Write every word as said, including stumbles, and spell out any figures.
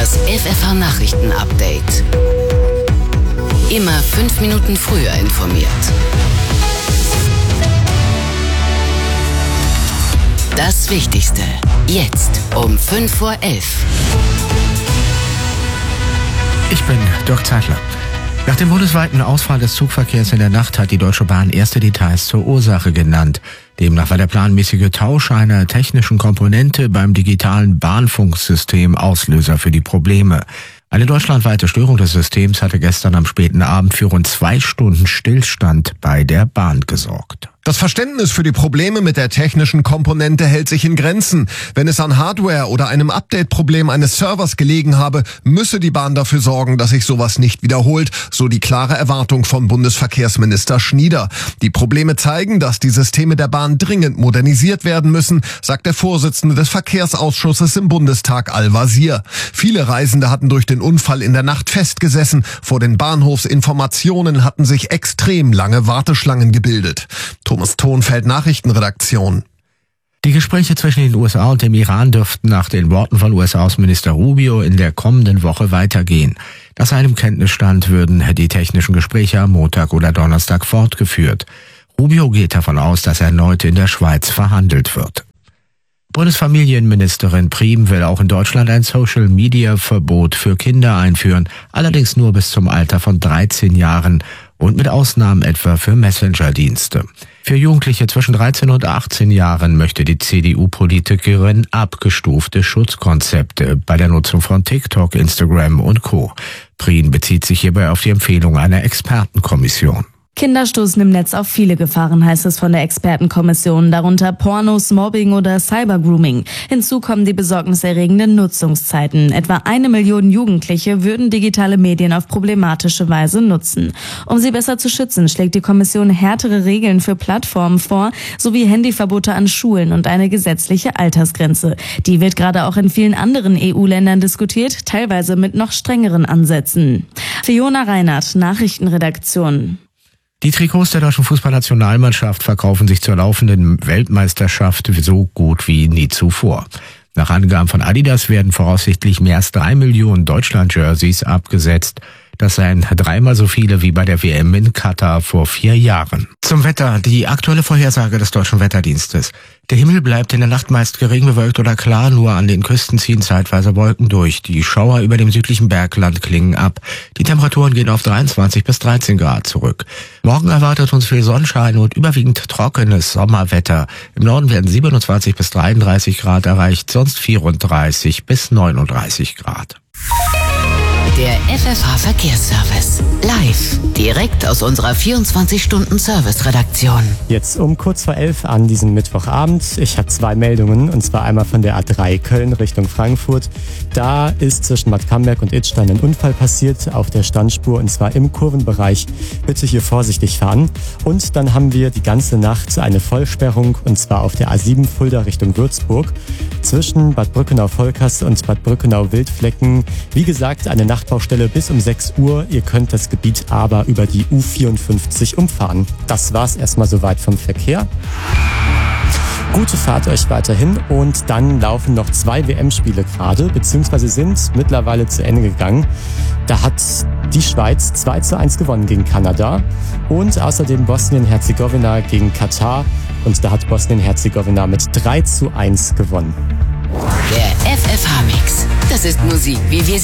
Das F F H-Nachrichten-Update. Immer fünf Minuten früher informiert. Das Wichtigste jetzt um fünf vor elf. Ich bin Dirk Zeitler. Nach dem bundesweiten Ausfall des Zugverkehrs in der Nacht hat die Deutsche Bahn erste Details zur Ursache genannt. Demnach war der planmäßige Tausch einer technischen Komponente beim digitalen Bahnfunksystem Auslöser für die Probleme. Eine deutschlandweite Störung des Systems hatte gestern am späten Abend für rund zwei Stunden Stillstand bei der Bahn gesorgt. Das Verständnis für die Probleme mit der technischen Komponente hält sich in Grenzen. Wenn es an Hardware oder einem Update-Problem eines Servers gelegen habe, müsse die Bahn dafür sorgen, dass sich sowas nicht wiederholt, so die klare Erwartung von Bundesverkehrsminister Schnieder. Die Probleme zeigen, dass die Systeme der Bahn dringend modernisiert werden müssen, sagt der Vorsitzende des Verkehrsausschusses im Bundestag Al-Wazir. Viele Reisende hatten durch den Unfall in der Nacht festgesessen. Vor den Bahnhofsinformationen hatten sich extrem lange Warteschlangen gebildet. Thomas Thonfeld, Nachrichtenredaktion. Die Gespräche zwischen den U S A und dem Iran dürften nach den Worten von U S-Außenminister Rubio in der kommenden Woche weitergehen. Nach seinem Kenntnisstand würden die technischen Gespräche am Montag oder Donnerstag fortgeführt. Rubio geht davon aus, dass erneut in der Schweiz verhandelt wird. Bundesfamilienministerin Priem will auch in Deutschland ein Social-Media-Verbot für Kinder einführen, allerdings nur bis zum Alter von dreizehn Jahren und mit Ausnahmen etwa für Messenger-Dienste. Für Jugendliche zwischen dreizehn und achtzehn Jahren möchte die C D U-Politikerin abgestufte Schutzkonzepte bei der Nutzung von TikTok, Instagram und Co. Priem bezieht sich hierbei auf die Empfehlung einer Expertenkommission. Kinder stoßen im Netz auf viele Gefahren, heißt es von der Expertenkommission, darunter Pornos, Mobbing oder Cybergrooming. Hinzu kommen die besorgniserregenden Nutzungszeiten. Etwa eine Million Jugendliche würden digitale Medien auf problematische Weise nutzen. Um sie besser zu schützen, schlägt die Kommission härtere Regeln für Plattformen vor, sowie Handyverbote an Schulen und eine gesetzliche Altersgrenze. Die wird gerade auch in vielen anderen E U-Ländern diskutiert, teilweise mit noch strengeren Ansätzen. Fiona Reinhardt, Nachrichtenredaktion. Die Trikots der deutschen Fußballnationalmannschaft verkaufen sich zur laufenden Weltmeisterschaft so gut wie nie zuvor. Nach Angaben von Adidas werden voraussichtlich mehr als drei Millionen Deutschland-Jerseys abgesetzt. Das seien dreimal so viele wie bei der W M in Katar vor vier Jahren. Zum Wetter, die aktuelle Vorhersage des Deutschen Wetterdienstes. Der Himmel bleibt in der Nacht meist gering bewölkt oder klar, nur an den Küsten ziehen zeitweise Wolken durch. Die Schauer über dem südlichen Bergland klingen ab. Die Temperaturen gehen auf dreiundzwanzig bis dreizehn Grad zurück. Morgen erwartet uns viel Sonnenschein und überwiegend trockenes Sommerwetter. Im Norden werden siebenundzwanzig bis dreiunddreißig Grad erreicht, sonst vierunddreißig bis neununddreißig Grad. Der F F H-Verkehrsservice. Live. Direkt aus unserer vierundzwanzig-Stunden-Service-Redaktion. Jetzt um kurz vor elf an diesem Mittwochabend. Ich habe zwei Meldungen, und zwar einmal von der A drei Köln Richtung Frankfurt. Da ist zwischen Bad Camberg und Idstein ein Unfall passiert auf der Standspur, und zwar im Kurvenbereich. Bitte hier vorsichtig fahren. Und dann haben wir die ganze Nacht eine Vollsperrung, und zwar auf der A sieben Fulda Richtung Würzburg. Zwischen Bad Brückenau-Volkers und Bad Brückenau-Wildflecken. Wie gesagt, eine Nachtbaustelle bis um sechs Uhr. Ihr könnt das Gebiet aber über die U vierundfünfzig umfahren. Das war's erstmal soweit vom Verkehr. Gute Fahrt euch weiterhin, und dann laufen noch zwei W M-Spiele gerade, beziehungsweise sind mittlerweile zu Ende gegangen. Da hat die Schweiz zwei zu eins gewonnen gegen Kanada und außerdem Bosnien-Herzegowina gegen Katar, und da hat Bosnien-Herzegowina mit drei zu eins gewonnen. Der F F H-Mix. Das ist Musik, wie wir sie